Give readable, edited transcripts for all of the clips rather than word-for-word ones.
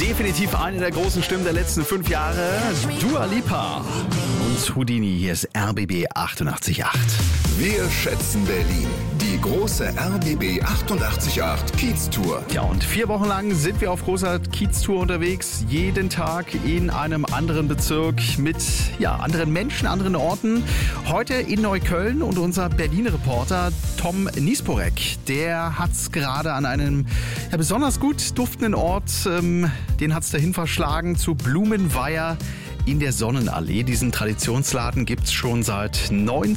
Definitiv eine der großen Stimmen der letzten 5 Jahre. Dua Lipa und Houdini. Hier ist RBB 88.8. Wir schätzen Berlin. Die große RBB 88.8 Kiez-Tour. Ja, und 4 Wochen lang sind wir auf großer Kiez-Tour unterwegs. Jeden Tag in einem anderen Bezirk mit anderen Menschen, anderen Orten. Heute in Neukölln und unser Berlin-Reporter Tom Nisporek, der hat es gerade an einem besonders gut duftenden Ort, den hat es dahin verschlagen, zu Blumenweiher in der Sonnenallee. Diesen Traditionsladen gibt es schon seit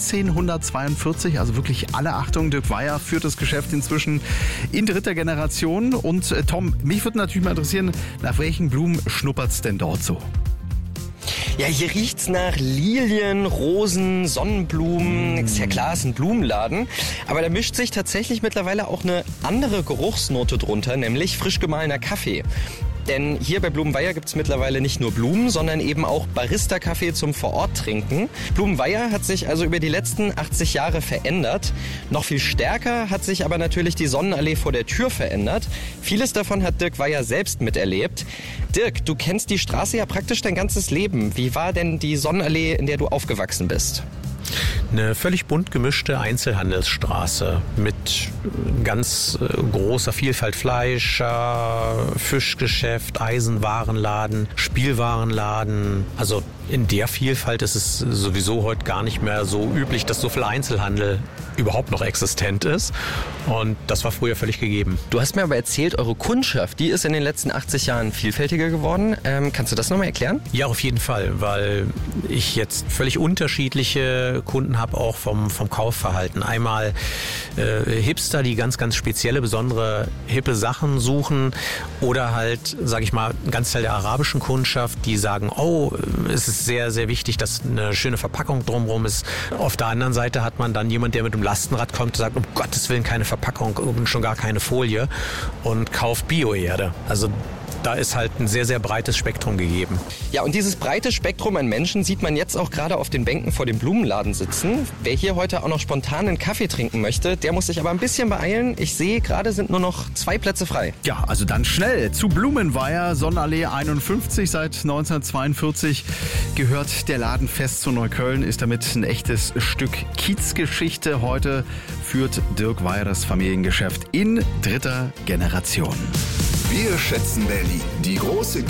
1942, also wirklich alle Achtung. Dirk Weiher führt das Geschäft inzwischen in 3. Generation. Und Tom, mich würde natürlich mal interessieren, nach welchen Blumen schnuppert es denn dort so? Ja, hier riecht's nach Lilien, Rosen, Sonnenblumen. Ist ja klar, es ist ein Blumenladen. Aber da mischt sich tatsächlich mittlerweile auch eine andere Geruchsnote drunter, nämlich frisch gemahlener Kaffee. Denn hier bei Blumenweiher gibt's mittlerweile nicht nur Blumen, sondern eben auch Barista-Kaffee zum Vor-Ort-Trinken. Blumenweiher hat sich also über die letzten 80 Jahre verändert. Noch viel stärker hat sich aber natürlich die Sonnenallee vor der Tür verändert. Vieles davon hat Dirk Weiher selbst miterlebt. Dirk, du kennst die Straße ja praktisch dein ganzes Leben. Wie war denn die Sonnenallee, in der du aufgewachsen bist? Eine völlig bunt gemischte Einzelhandelsstraße mit ganz großer Vielfalt: Fleischer, Fischgeschäft, Eisenwarenladen, Spielwarenladen. Also in der Vielfalt ist es sowieso heute gar nicht mehr so üblich, dass so viel Einzelhandel überhaupt noch existent ist. Und das war früher völlig gegeben. Du hast mir aber erzählt, eure Kundschaft, die ist in den letzten 80 Jahren vielfältiger geworden. Kannst du das nochmal erklären? Ja, auf jeden Fall, weil ich jetzt völlig unterschiedliche Kunden habe, auch vom Kaufverhalten. Einmal Hipster, die ganz, ganz spezielle, besondere, hippe Sachen suchen, oder halt, sage ich mal, ein ganz Teil der arabischen Kundschaft, die sagen, oh, es ist sehr, sehr wichtig, dass eine schöne Verpackung drumherum ist. Auf der anderen Seite hat man dann jemand, der mit dem Lastenrad kommt und sagt, um Gottes Willen keine Verpackung und schon gar keine Folie, und kauft Bioerde. Also da ist halt ein sehr, sehr breites Spektrum gegeben. Ja, und dieses breite Spektrum an Menschen sieht man jetzt auch gerade auf den Bänken vor dem Blumenladen sitzen. Wer hier heute auch noch spontan einen Kaffee trinken möchte, der muss sich aber ein bisschen beeilen. Ich sehe, gerade sind nur noch 2 Plätze frei. Ja, also dann schnell zu Blumenweiher, Sonnenallee 51. Seit 1942 gehört der Laden fest zu Neukölln, ist damit ein echtes Stück Kiezgeschichte. Heute führt Dirk Weiher das Familiengeschäft in 3. Generation. Wir schätzen Berlin. Die große